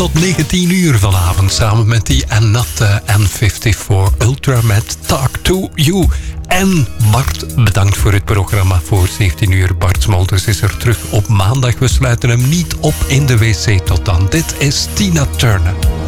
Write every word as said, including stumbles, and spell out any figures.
Tot negentien uur vanavond samen met die Anatta N vijfenvijftig Ultra met Talk to You. En Bart, bedankt voor het programma voor zeventien uur. Bart Smolders is er terug op maandag. We sluiten hem niet op in de wc. Tot dan. Dit is Tina Turner.